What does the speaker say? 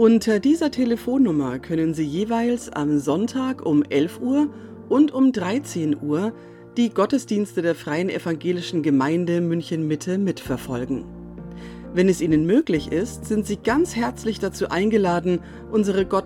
Unter dieser Telefonnummer können Sie jeweils am Sonntag um 11 Uhr und um 13 Uhr die Gottesdienste der Freien Evangelischen Gemeinde München-Mitte mitverfolgen. Wenn es Ihnen möglich ist, sind Sie ganz herzlich dazu eingeladen, unsere